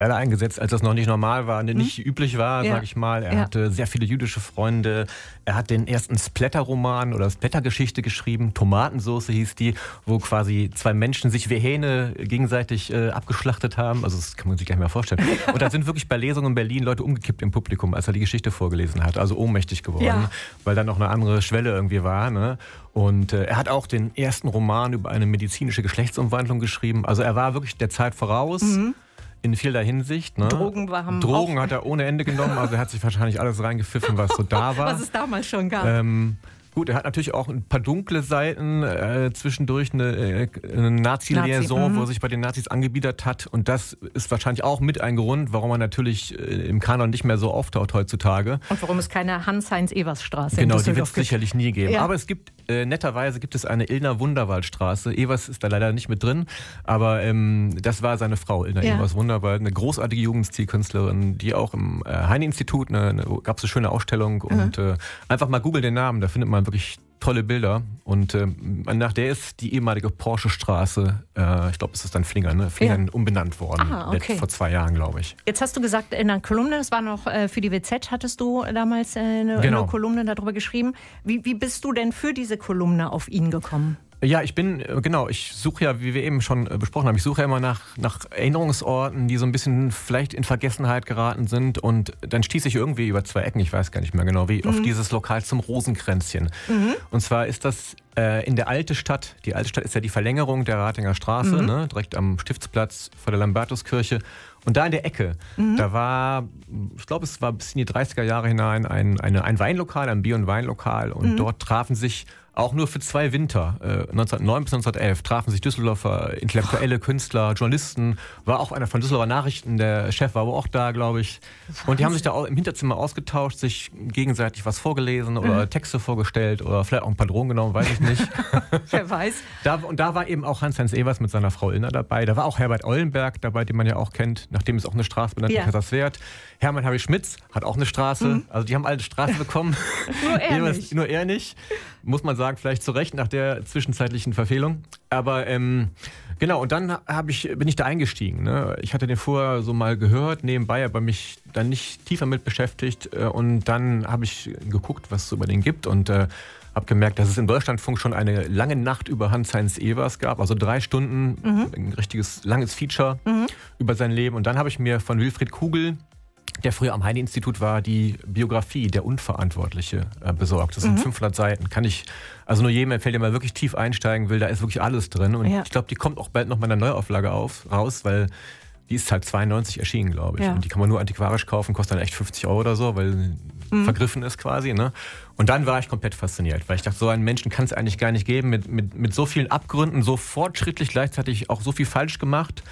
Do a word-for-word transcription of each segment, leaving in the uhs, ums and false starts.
eingesetzt, als das noch nicht normal war, nicht hm? üblich war, ja. sag ich mal. Er ja. hatte sehr viele jüdische Freunde. Er hat den ersten Splatter-Roman oder Splatter-Geschichte geschrieben. Tomatensoße hieß die, wo quasi zwei Menschen sich wie Hähne gegenseitig äh, abgeschlachtet haben. Also das kann man sich gar nicht mehr vorstellen. Und da sind wirklich bei Lesungen in Berlin Leute umgekippt im Publikum, als er die Geschichte vorgelesen hat. Also ohnmächtig geworden, ja. weil da noch eine andere Schwelle irgendwie war. Ne? Und äh, er hat auch den ersten Roman über eine medizinische Geschlechtsumwandlung geschrieben. Also er war wirklich der Zeit voraus. Mhm. In vieler Hinsicht. Ne? Drogen waren Drogen hat er ohne Ende genommen. Also er hat sich wahrscheinlich alles reingepfiffen, was so da war. Was es damals schon gab. Ähm, gut, er hat natürlich auch ein paar dunkle Seiten. Äh, zwischendurch eine, äh, eine Nazi-Liaison, Nazi, wo er sich bei den Nazis angebiedert hat. Und das ist wahrscheinlich auch mit ein Grund, warum er natürlich äh, im Kanon nicht mehr so auftaucht heutzutage. Und warum es keine Hans-Heinz-Evers-Straße genau, in Düsseldorf die wird es sicherlich nie geben. Ja. Aber es gibt, äh, netterweise gibt es eine Ilna-Wunderwald-Straße. Evers ist da leider nicht mit drin. Aber ähm, das war seine Frau, Ilna ja. Evers-Wunderwald. Eine großartige Jugendstilkünstlerin, die auch im äh, Heine-Institut, eine, eine, gab es eine schöne Ausstellung. Mhm. Und äh, einfach mal googeln den Namen, da findet man wirklich tolle Bilder. Und äh, nach der ist die ehemalige Porsche-Straße, äh, ich glaube, es ist dann Flingern, ne? Flingern ja. umbenannt worden. Ah, okay. Vor zwei Jahren, glaube ich. Jetzt hast du gesagt, in einer Kolumne, das war noch äh, für die W Z, hattest du damals äh, eine, genau. eine Kolumne darüber geschrieben. Wie, wie bist du denn für diese Kolumne auf ihn gekommen? Ja, ich bin, genau, ich suche ja, wie wir eben schon besprochen haben, ich suche ja immer nach, nach Erinnerungsorten, die so ein bisschen vielleicht in Vergessenheit geraten sind, und dann stieß ich irgendwie über zwei Ecken, ich weiß gar nicht mehr genau wie, mhm. auf dieses Lokal zum Rosenkränzchen. Mhm. Und zwar ist das äh, in der Alte Stadt, die Alte Stadt ist ja die Verlängerung der Ratinger Straße, mhm. ne, direkt am Stiftsplatz vor der Lambertuskirche. Und da in der Ecke, mhm. da war, ich glaube, es war bis in die dreißiger Jahre hinein ein, eine, ein Weinlokal, ein Bier- und Weinlokal, und mhm. dort trafen sich auch nur für zwei Winter, äh, neunzehnhundertneun bis neunzehnhundertelf, trafen sich Düsseldorfer Intellektuelle, Künstler, Journalisten, war auch einer von Düsseldorfer Nachrichten, der Chef war aber auch da, glaube ich. Und die haben sich da auch im Hinterzimmer ausgetauscht, sich gegenseitig was vorgelesen oder mhm. Texte vorgestellt oder vielleicht auch ein paar Drogen genommen, weiß ich nicht. Wer weiß. Da, und da war eben auch Hans-Heinz Evers mit seiner Frau Ilna dabei. Da war auch Herbert Eulenberg dabei, den man ja auch kennt, nachdem es auch eine Straße benannt in Kaiserswerth. Hermann Harry Schmitz hat auch eine Straße. Mhm. Also die haben alle eine Straße bekommen. Nur er Evers, nicht. Nur er nicht. Muss man sagen, vielleicht zu Recht nach der zwischenzeitlichen Verfehlung. Aber ähm, genau, und dann hab ich, bin ich da eingestiegen. Ne? Ich hatte den vorher so mal gehört, nebenbei, aber mich dann nicht tiefer mit beschäftigt. Und dann habe ich geguckt, was es über den gibt, und äh, habe gemerkt, dass es im Deutschlandfunk schon eine lange Nacht über Hans-Heinz Evers gab, also drei Stunden, mhm. ein richtiges langes Feature mhm. über sein Leben. Und dann habe ich mir von Wilfried Kugel, der früher am Heine-Institut war, die Biografie Der Unverantwortliche äh, besorgt. Das sind mhm. fünfhundert Seiten. Kann ich also nur jedem empfehlen, der mal wirklich tief einsteigen will. Da ist wirklich alles drin. Und ja. ich glaube, die kommt auch bald noch mal in der Neuauflage auf, raus, weil die ist halt zweiundneunzig erschienen, glaube ich. Ja. Und die kann man nur antiquarisch kaufen, kostet dann echt fünfzig Euro oder so, weil mhm. vergriffen ist quasi. Ne? Und dann war ich komplett fasziniert, weil ich dachte, so einen Menschen kann es eigentlich gar nicht geben, mit, mit, mit so vielen Abgründen, so fortschrittlich, gleichzeitig auch so viel falsch gemacht.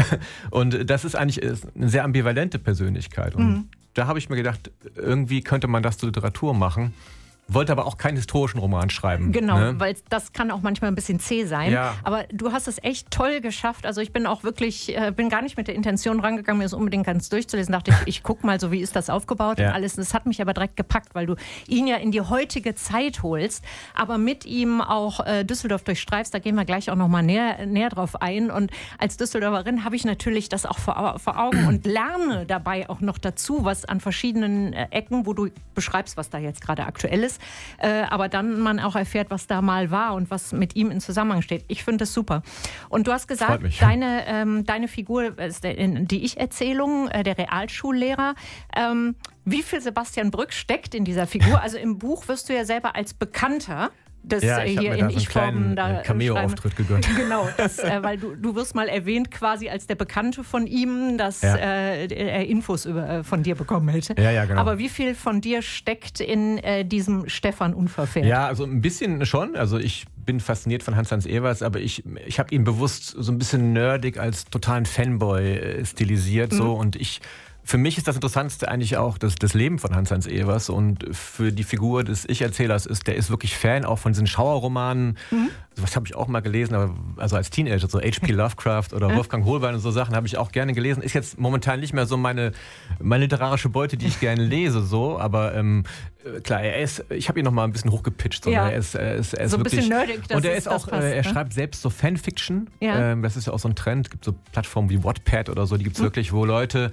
Und das ist eigentlich eine sehr ambivalente Persönlichkeit. Und mhm. da habe ich mir gedacht, irgendwie könnte man das zur Literatur machen. Wollte aber auch keinen historischen Roman schreiben. Genau, ne? weil das kann auch manchmal ein bisschen zäh sein. Ja. Aber du hast es echt toll geschafft. Also ich bin auch wirklich, äh, bin gar nicht mit der Intention rangegangen, mir das unbedingt ganz durchzulesen. Dachte ich, ich guck mal so, wie ist das aufgebaut ja. und alles. Das hat mich aber direkt gepackt, weil du ihn ja in die heutige Zeit holst, aber mit ihm auch äh, Düsseldorf durchstreifst. Da gehen wir gleich auch noch mal näher, näher drauf ein. Und als Düsseldorferin habe ich natürlich das auch vor, vor Augen und lerne dabei auch noch dazu, was an verschiedenen äh, Ecken, wo du beschreibst, was da jetzt gerade aktuell ist. Äh, aber dann man auch erfährt, was da mal war und was mit ihm in Zusammenhang steht. Ich finde das super. Und du hast gesagt, deine, ähm, deine Figur ist die Ich-Erzählung, äh, der Realschullehrer. Ähm, wie viel Sebastian Brück steckt in dieser Figur? Also im Buch wirst du ja selber als Bekannter das ja, ich hier in Ich-Form da Cameo-Auftritt gegönnt. Genau, das, äh, weil du, du wirst mal erwähnt quasi als der Bekannte von ihm, dass ja. äh, er Infos über, äh, von dir bekommen hätte. Ja, ja, genau. Aber wie viel von dir steckt in äh, diesem Stefan Unverfährt? Ja, also ein bisschen schon. Also ich bin fasziniert von Hans-Heinz Evers, aber ich, ich habe ihn bewusst so ein bisschen nerdig als totalen Fanboy äh, stilisiert. Mhm. So, und ich für mich ist das Interessanteste eigentlich auch das, das Leben von Hans-Heinz Ewers und für die Figur des Ich-Erzählers ist, der ist wirklich Fan auch von diesen Schauerromanen. Mhm. Was habe ich auch mal gelesen, aber also als Teenager, so H P Lovecraft oder ja. Wolfgang Holbein und so Sachen habe ich auch gerne gelesen. Ist jetzt momentan nicht mehr so meine, meine literarische Beute, die ich gerne lese, so, aber ähm, klar, er ist, ich habe ihn noch mal ein bisschen hochgepitcht. So, ja. er ist, er ist, er ist so ein wirklich, bisschen nerdig, das und er ist, ist auch, passt, äh, er ne? schreibt selbst so Fanfiction. Ja. Ähm, das ist ja auch so ein Trend. Es gibt so Plattformen wie Wattpad oder so, die gibt es mhm. wirklich, wo Leute